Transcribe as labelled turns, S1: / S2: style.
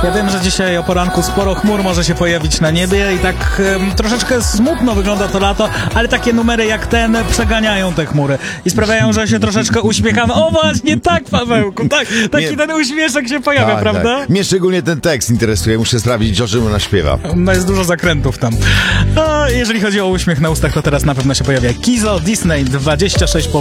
S1: Ja wiem, że dzisiaj o poranku sporo chmur może się pojawić na niebie i tak troszeczkę smutno wygląda to lato, ale takie numery jak ten przeganiają te chmury i sprawiają, że się troszeczkę uśmiechamy. O właśnie, tak, Pawełku, tak, taki ten uśmieszek się pojawia, prawda?
S2: Tak. Mnie szczególnie ten tekst interesuje, muszę sprawdzić, o czym ona śpiewa.
S1: No jest dużo zakrętów tam. A jeżeli chodzi o uśmiech na ustach, to teraz na pewno się pojawia Kizo, Disney 26